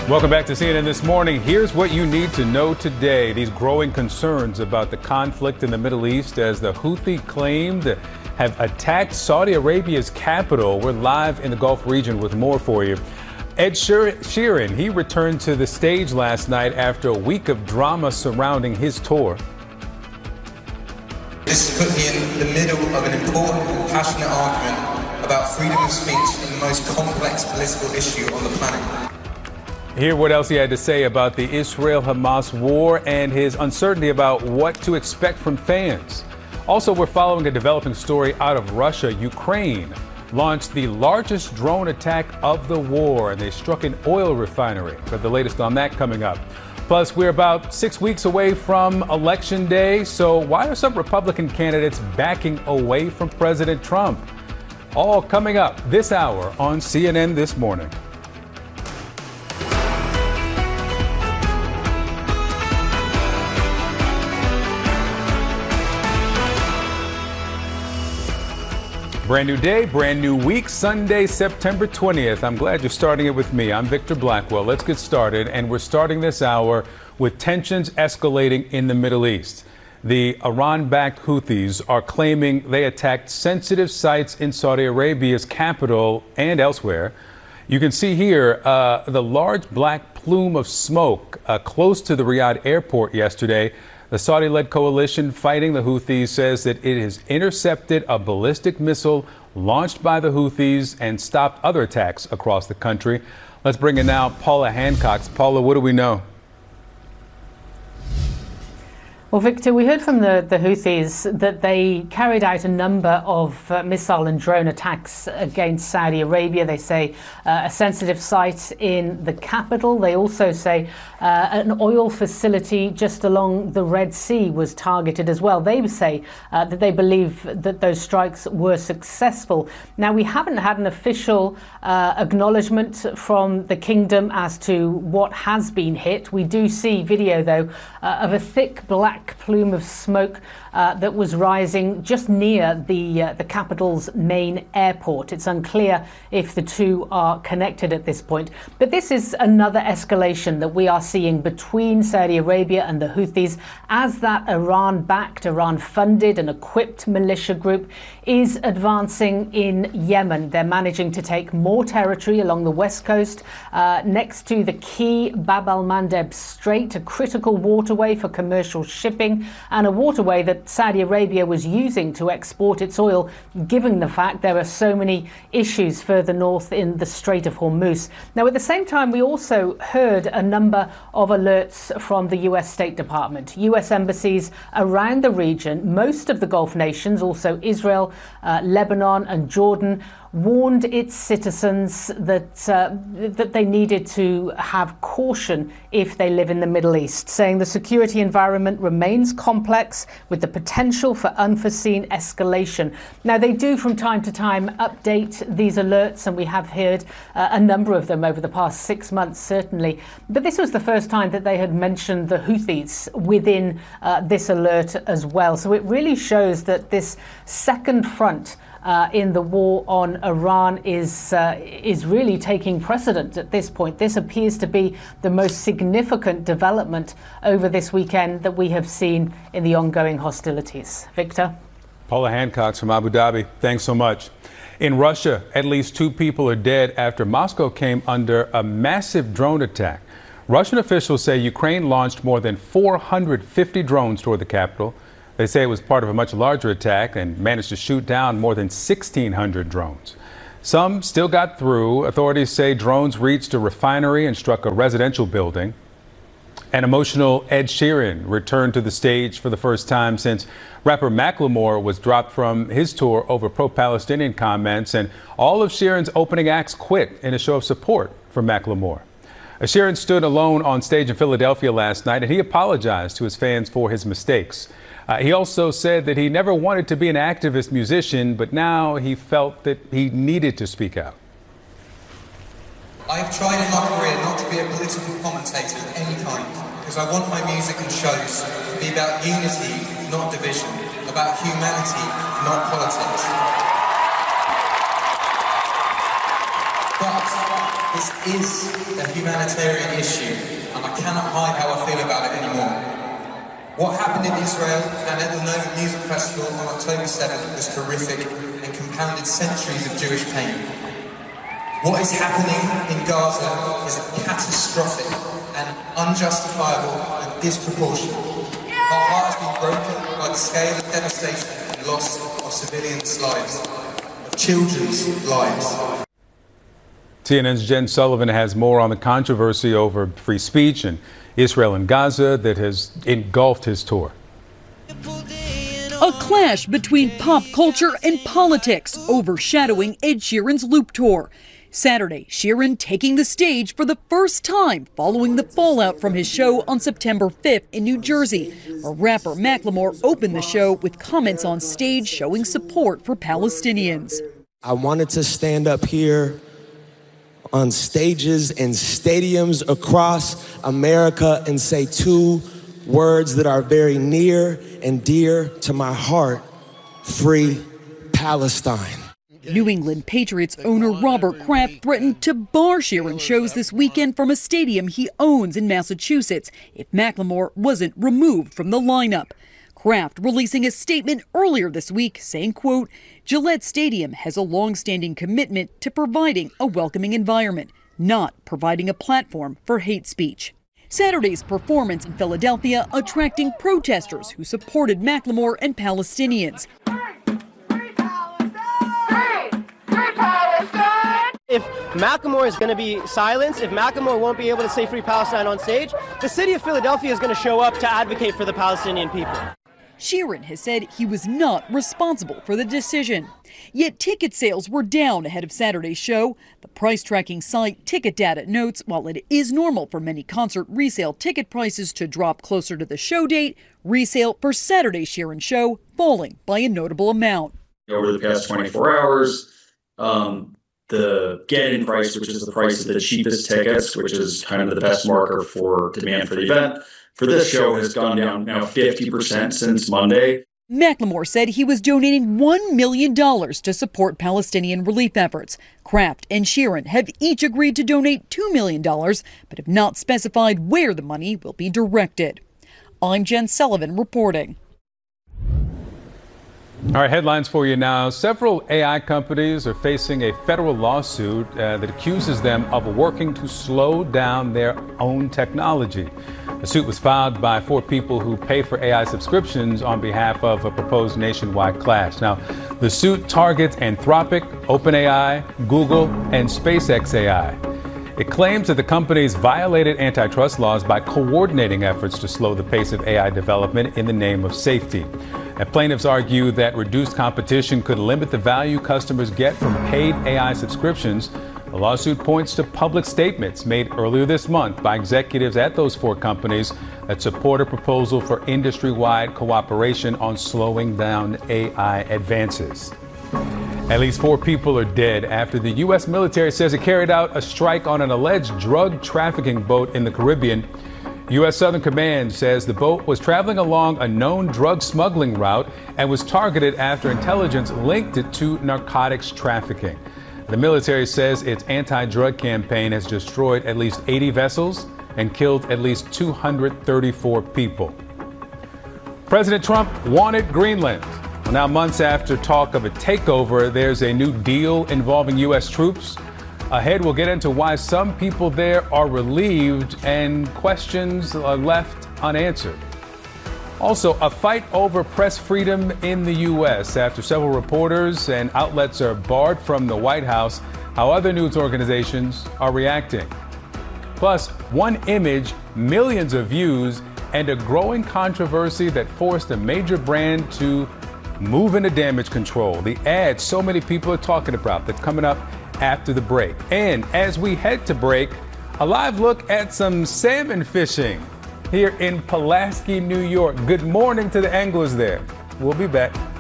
Welcome back to CNN This Morning. Here's what you need to know today. These growing concerns about the conflict in the Middle East as the Houthi claimed have attacked Saudi Arabia's capital. We're live in the Gulf region with more for you. Ed Sheeran, he returned to the stage last night after a week of drama surrounding his tour. This has put me in the middle of an important and passionate argument about freedom of speech and the most complex political issue on the planet. Hear what else he had to say about the Israel-Hamas war and his uncertainty about what to expect from fans. Also, we're following a developing story out of Russia. Ukraine launched the largest drone attack of the war, and they struck an oil refinery. But the latest on that coming up. Plus, we're about 6 weeks away from Election Day, so why are some Republican candidates backing away from President Trump? All coming up this hour on CNN This Morning. Brand new day, brand new week, Sunday, September 20th. I'm glad you're starting it with me. I'm Victor Blackwell. Let's get started. And we're starting this hour with tensions escalating in the Middle East. The Iran-backed Houthis are claiming they attacked sensitive sites in Saudi Arabia's capital and elsewhere. You can see here the large black plume of smoke close to the Riyadh airport yesterday. The Saudi-led coalition fighting the Houthis says that it has intercepted a ballistic missile launched by the Houthis and stopped other attacks across the country. Let's bring in now Paula Hancock. Paula, what do we know? Well, Victor, we heard from the Houthis that they carried out a number of missile and drone attacks against Saudi Arabia. They say a sensitive site in the capital. They also say an oil facility just along the Red Sea was targeted as well. They say that they believe that those strikes were successful. Now, we haven't had an official acknowledgement from the kingdom as to what has been hit. We do see video, though, of a thick black plume of smoke that was rising just near the capital's main airport. It's unclear if the two are connected at this point. But this is another escalation that we are seeing between Saudi Arabia and the Houthis as that Iran-backed, Iran-funded and equipped militia group is advancing in Yemen. They're managing to take more territory along the west coast next to the key Bab al-Mandeb Strait, a critical waterway for commercial shipping and a waterway that Saudi Arabia was using to export its oil, given the fact there are so many issues further north in the Strait of Hormuz. Now, at the same time, we also heard a number of alerts from the US State Department. US embassies around the region, most of the Gulf nations, also Israel, Lebanon and Jordan, warned its citizens that they needed to have caution if they live in the Middle East, saying the security environment remains complex with the potential for unforeseen escalation. Now, they do from time to time update these alerts, and we have heard a number of them over the past 6 months, certainly. But this was the first time that they had mentioned the Houthis within this alert as well. So it really shows that this second front in the war on Iran is really taking precedent at this point. This appears to be the most significant development over this weekend that we have seen in the ongoing hostilities. Victor? Paula Hancock from Abu Dhabi. Thanks so much. In Russia, at least 2 people are dead after Moscow came under a massive drone attack. Russian officials say Ukraine launched more than 450 drones toward the capital. They say it was part of a much larger attack and managed to shoot down more than 1,600 drones. Some still got through. Authorities say drones reached a refinery and struck a residential building. An emotional Ed Sheeran returned to the stage for the first time since rapper Macklemore was dropped from his tour over pro-Palestinian comments, and all of Sheeran's opening acts quit in a show of support for Macklemore. Sheeran stood alone on stage in Philadelphia last night, and he apologized to his fans for his mistakes. He also said that he never wanted to be an activist musician, but now he felt that he needed to speak out. I've tried in my career not to be a political commentator of any kind, because I want my music and shows to be about unity, not division, about humanity, not politics. But this is a humanitarian issue, and I cannot hide how I feel about it anymore. What happened in Israel and at the Nova Music Festival on October 7th was horrific and compounded centuries of Jewish pain. What is happening in Gaza is catastrophic and unjustifiable and disproportionate. Our heart has been broken by the scale of devastation and loss of civilians' lives, of children's lives. TNN's Jen Sullivan has more on the controversy over free speech in Israel and Gaza that has engulfed his tour. A clash between pop culture and politics overshadowing Ed Sheeran's Loop Tour. Saturday, Sheeran taking the stage for the first time following the fallout from his show on September 5th in New Jersey, where rapper Macklemore opened the show with comments on stage showing support for Palestinians. I wanted to stand up here on stages and stadiums across America and say two words that are very near and dear to my heart: free Palestine. New England Patriots owner Robert Kraft threatened to bar Sheeran shows this weekend from a stadium he owns in Massachusetts if Macklemore wasn't removed from the lineup. Kraft releasing a statement earlier this week saying, quote, Gillette Stadium has a long-standing commitment to providing a welcoming environment, not providing a platform for hate speech. Saturday's performance in Philadelphia attracting protesters who supported Macklemore and Palestinians. If Macklemore is going to be silenced, if Macklemore won't be able to say Free Palestine on stage, the city of Philadelphia is going to show up to advocate for the Palestinian people. Sheeran has said he was not responsible for the decision. Yet ticket sales were down ahead of Saturday's show. The price-tracking site Ticket Data notes while it is normal for many concert resale ticket prices to drop closer to the show date, resale for Saturday's Sheeran show falling by a notable amount. Over the past 24 hours, the get-in price, which is the price of the cheapest tickets, which is kind of the best marker for demand for the event, for this show has gone down now 50% since Monday. Macklemore said he was donating $1 million to support Palestinian relief efforts. Kraft and Sheeran have each agreed to donate $2 million, but have not specified where the money will be directed. I'm Jen Sullivan reporting. All right, headlines for you now. Several AI companies are facing a federal lawsuit that accuses them of working to slow down their own technology. The suit was filed by 4 people who pay for AI subscriptions on behalf of a proposed nationwide class. Now, the suit targets Anthropic, OpenAI, Google, and SpaceX AI. It claims that the companies violated antitrust laws by coordinating efforts to slow the pace of AI development in the name of safety. And plaintiffs argue that reduced competition could limit the value customers get from paid AI subscriptions. The lawsuit points to public statements made earlier this month by executives at those 4 companies that support a proposal for industry-wide cooperation on slowing down AI advances. At least 4 people are dead after the U.S. military says it carried out a strike on an alleged drug trafficking boat in the Caribbean. U.S. Southern Command says the boat was traveling along a known drug smuggling route and was targeted after intelligence linked it to narcotics trafficking. The military says its anti-drug campaign has destroyed at least 80 vessels and killed at least 234 people. President Trump wanted Greenland. Well, now, months after talk of a takeover, there's a new deal involving U.S. troops. Ahead, we'll get into why some people there are relieved and questions are left unanswered. Also, a fight over press freedom in the U.S. after several reporters and outlets are barred from the White House, how other news organizations are reacting. Plus, one image, millions of views, and a growing controversy that forced a major brand to move into damage control. The ad so many people are talking about that's coming up after the break. And as we head to break, a live look at some salmon fishing here in Pulaski, New York. Good morning to the anglers there. We'll be back.